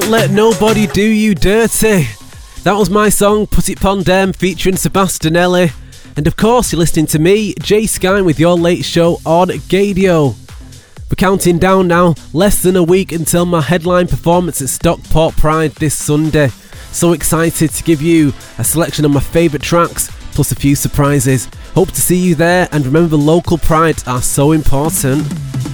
Let Nobody Do You Dirty. That was my song, Put It Pon Dem, featuring Sebastianelli. And of course, you're listening to me, Jay Skine, with your late show on Gadio. We're counting down now, less than a week until my headline performance at Stockport Pride this Sunday. So excited to give you a selection of my favourite tracks, plus a few surprises. Hope to see you there, and remember, local prides are so important.